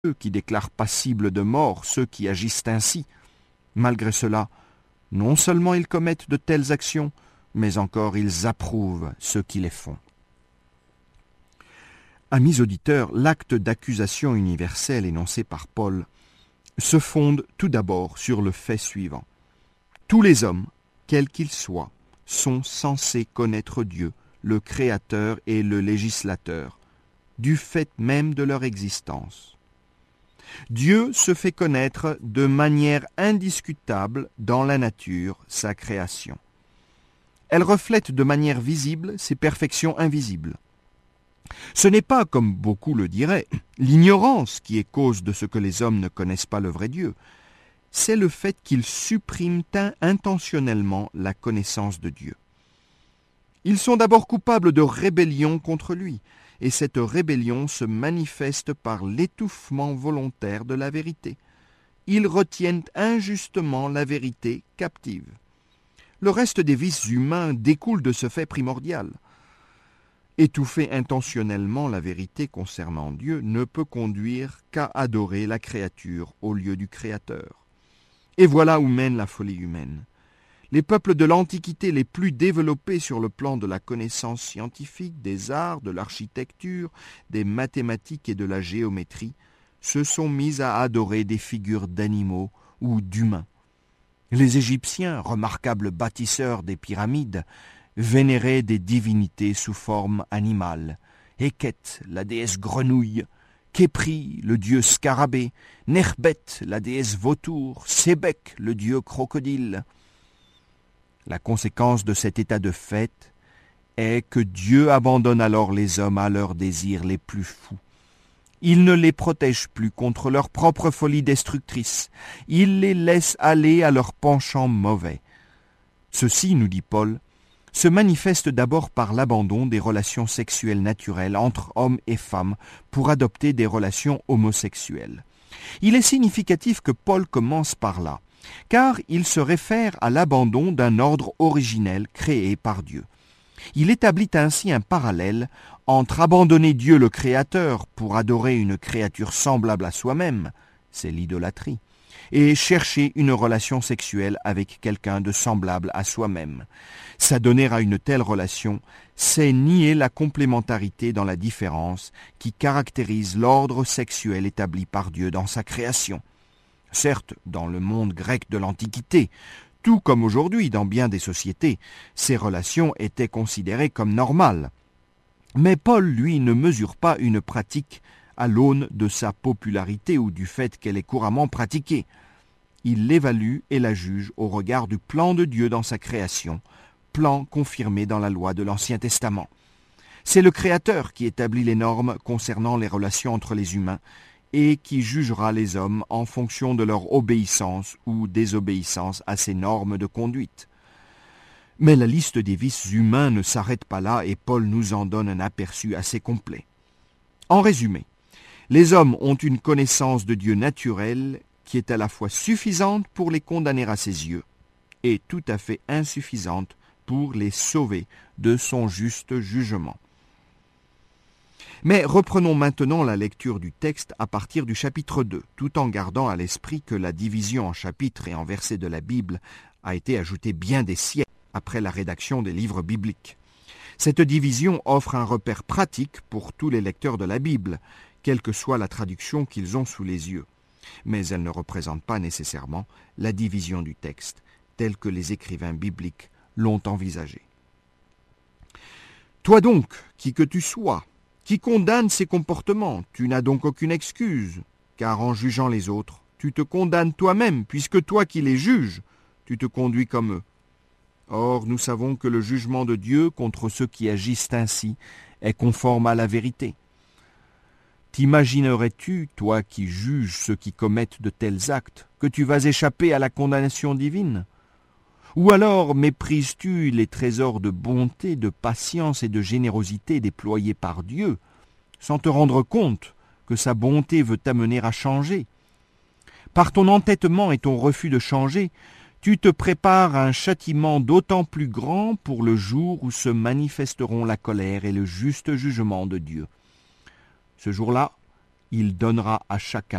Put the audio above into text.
Dieu qui déclare passibles de mort ceux qui agissent ainsi. Malgré cela, non seulement ils commettent de telles actions, mais encore ils approuvent ceux qui les font. Amis auditeurs, l'acte d'accusation universelle énoncé par Paul se fonde tout d'abord sur le fait suivant. Tous les hommes, quels qu'ils soient, sont censés connaître Dieu, le Créateur et le Législateur, du fait même de leur existence. Dieu se fait connaître de manière indiscutable dans la nature, sa création. Elle reflète de manière visible ses perfections invisibles. Ce n'est pas, comme beaucoup le diraient, l'ignorance qui est cause de ce que les hommes ne connaissent pas le vrai Dieu. C'est le fait qu'ils suppriment intentionnellement la connaissance de Dieu. Ils sont d'abord coupables de rébellion contre lui, et cette rébellion se manifeste par l'étouffement volontaire de la vérité. Ils retiennent injustement la vérité captive. Le reste des vices humains découle de ce fait primordial. Étouffer intentionnellement la vérité concernant Dieu ne peut conduire qu'à adorer la créature au lieu du Créateur. Et voilà où mène la folie humaine. Les peuples de l'Antiquité les plus développés sur le plan de la connaissance scientifique, des arts, de l'architecture, des mathématiques et de la géométrie se sont mis à adorer des figures d'animaux ou d'humains. Les Égyptiens, remarquables bâtisseurs des pyramides, vénéraient des divinités sous forme animale. Héket, la déesse grenouille, Képri, le dieu scarabée, Nekhbet, la déesse vautour, Sébek, le dieu crocodile. La conséquence de cet état de fait est que Dieu abandonne alors les hommes à leurs désirs les plus fous. Il ne les protège plus contre leur propre folie destructrice. Il les laisse aller à leur penchant mauvais. Ceci, nous dit Paul, se manifeste d'abord par l'abandon des relations sexuelles naturelles entre hommes et femmes pour adopter des relations homosexuelles. Il est significatif que Paul commence par là, car il se réfère à l'abandon d'un ordre originel créé par Dieu. Il établit ainsi un parallèle entre abandonner Dieu le Créateur pour adorer une créature semblable à soi-même, c'est l'idolâtrie, et chercher une relation sexuelle avec quelqu'un de semblable à soi-même. S'adonner à une telle relation, c'est nier la complémentarité dans la différence qui caractérise l'ordre sexuel établi par Dieu dans sa création. Certes, dans le monde grec de l'Antiquité, tout comme aujourd'hui dans bien des sociétés, ces relations étaient considérées comme normales. Mais Paul, lui, ne mesure pas une pratique à l'aune de sa popularité ou du fait qu'elle est couramment pratiquée. Il l'évalue et la juge au regard du plan de Dieu dans sa création, plan confirmé dans la loi de l'Ancien Testament. C'est le Créateur qui établit les normes concernant les relations entre les humains et qui jugera les hommes en fonction de leur obéissance ou désobéissance à ces normes de conduite. Mais la liste des vices humains ne s'arrête pas là et Paul nous en donne un aperçu assez complet. En résumé, les hommes ont une connaissance de Dieu naturelle qui est à la fois suffisante pour les condamner à ses yeux et tout à fait insuffisante pour les sauver de son juste jugement. Mais reprenons maintenant la lecture du texte à partir du chapitre 2, tout en gardant à l'esprit que la division en chapitres et en versets de la Bible a été ajoutée bien des siècles après la rédaction des livres bibliques. Cette division offre un repère pratique pour tous les lecteurs de la Bible, quelle que soit la traduction qu'ils ont sous les yeux. Mais elle ne représente pas nécessairement la division du texte, telle que les écrivains bibliques l'ont envisagée. Toi donc, qui que tu sois, qui condamne ces comportements, tu n'as donc aucune excuse, car en jugeant les autres, tu te condamnes toi-même, puisque toi qui les juges, tu te conduis comme eux. Or, nous savons que le jugement de Dieu contre ceux qui agissent ainsi est conforme à la vérité. T'imaginerais-tu, toi qui juges ceux qui commettent de tels actes, que tu vas échapper à la condamnation divine ? Ou alors méprises-tu les trésors de bonté, de patience et de générosité déployés par Dieu, sans te rendre compte que sa bonté veut t'amener à changer ? Par ton entêtement et ton refus de changer, tu te prépares à un châtiment d'autant plus grand pour le jour où se manifesteront la colère et le juste jugement de Dieu. Ce jour-là, il donnera à chacun